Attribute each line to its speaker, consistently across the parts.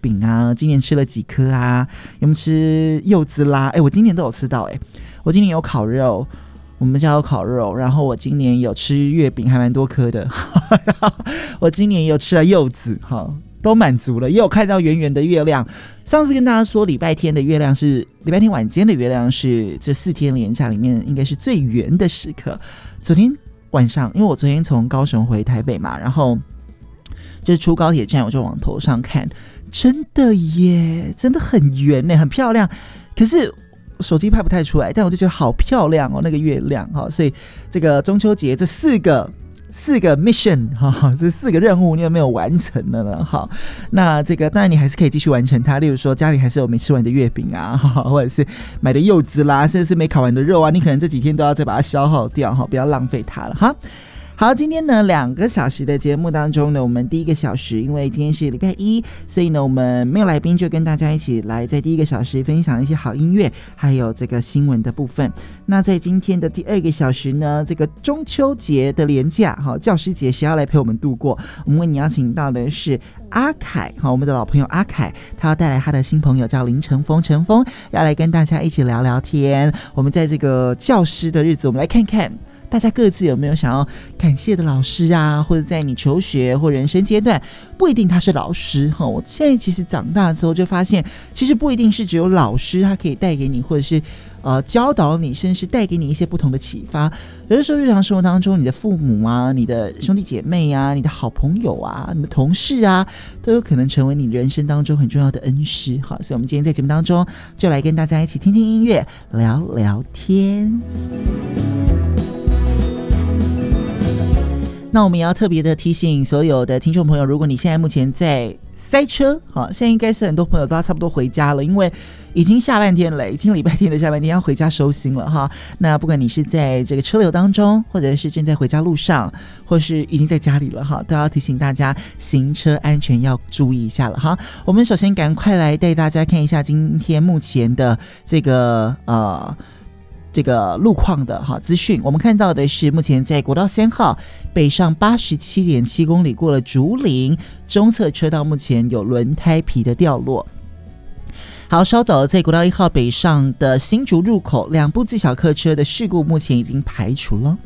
Speaker 1: 饼啊？今年吃了几颗啊？有没有吃柚子啦？我今年都有吃到我今年有烤肉，我们家有烤肉，然后我今年有吃月饼，还蛮多颗的。我今年也有吃了柚子，都满足了，也有看到圆圆的月亮。上次跟大家说，礼拜天晚间的月亮是这4天连假里面应该是最圆的时刻。昨天晚上，因为我昨天从高雄回台北嘛，然后就是出高铁站我就往头上看，真的耶，真的很圆耶，很漂亮。可是手机拍不太出来，但我就觉得好漂亮哦，那个月亮。所以这个中秋节这4个 mission 这4个任务你有没有完成了呢？好，那这个当然你还是可以继续完成它，例如说家里还是有没吃完的月饼啊，或者是买的柚子啦，甚至是没烤完的肉啊，你可能这几天都要再把它消耗掉，不要浪费它了哈。好，今天呢2个小时的节目当中呢，我们第1个小时因为今天是礼拜一，所以呢我们没有来宾，就跟大家一起来在第1个小时分享一些好音乐还有这个新闻的部分。那在今天的第2个小时呢，这个中秋节的连假教师节谁要来陪我们度过，我们为你邀请到的是阿凯，我们的老朋友阿凯，他要带来他的新朋友叫林晨峰，陈峰要来跟大家一起聊聊天。我们在这个教师的日子，我们来看看大家各自有没有想要感谢的老师啊，或者在你求学或人生阶段，不一定他是老师我现在其实长大之后就发现，其实不一定是只有老师他可以带给你，或者是教导你，甚至是带给你一些不同的启发。有的时候日常生活当中，你的父母啊，你的兄弟姐妹啊，你的好朋友啊，你的同事啊，都有可能成为你人生当中很重要的恩师。好，所以我们今天在节目当中就来跟大家一起听听音乐，聊聊天。那我们也要特别的提醒所有的听众朋友，如果你现在目前在塞车，现在应该是很多朋友都要差不多回家了，因为已经下半天了，已经礼拜天的下半天要回家收心了哈。那不管你是在这个车流当中，或者是正在回家路上，或是已经在家里了哈，都要提醒大家行车安全要注意一下了哈。我们首先赶快来带大家看一下今天目前的这个路况的资讯。我们看到的是目前在国道3号北上 87.7 公里过了竹林，中侧车道目前有轮胎皮的掉落。好，稍早在国道1号北上的新竹入口2部自小客车的事故目前已经排除了。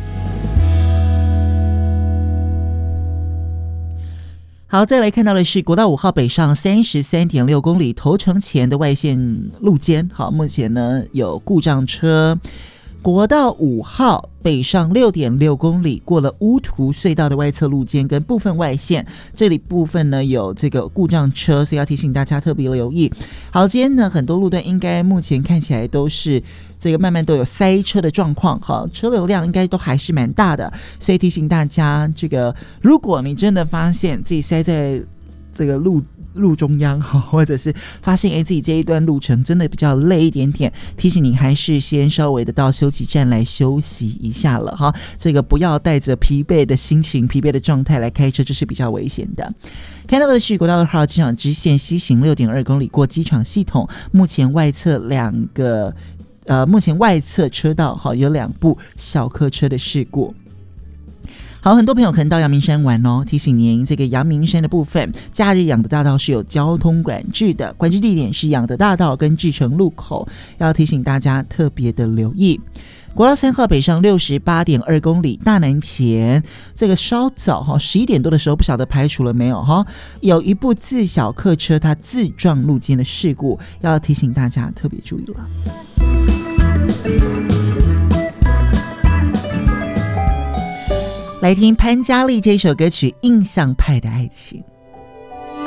Speaker 1: 好，再来看到的是国道5号北上 33.6 公里头城前的外线路肩，好，目前呢有故障车。国道5号北上 6.6 公里过了乌涂隧道的外侧路肩跟部分外线，这里部分呢有这个故障车，所以要提醒大家特别留意。好，今天呢很多路段应该目前看起来都是这个慢慢都有塞车的状况，好，车流量应该都还是蛮大的，所以提醒大家，这个如果你真的发现自己塞在这个路中央，或者是发现自己这一段路程真的比较累一点点，提醒你还是先稍微的到休息站来休息一下了哈。这个不要带着疲惫的心情、疲惫的状态来开车，这是比较危险的。看到的是国道2号机场支线西行 6.2 公里过机场系统，目前外侧目前外侧车道有2部小客车的事故。好，很多朋友可能到阳明山玩哦，提醒您这个阳明山的部分，假日养德大道是有交通管制的，管制地点是养德大道跟志诚路口，要提醒大家特别的留意。国道3号北上 68.2 公里大南前，这个稍早11点多的时候，不晓得排除了没有有一部自小客车它自撞路肩的事故，要提醒大家特别注意了。来听潘嘉丽这首歌曲《印象派的爱情》。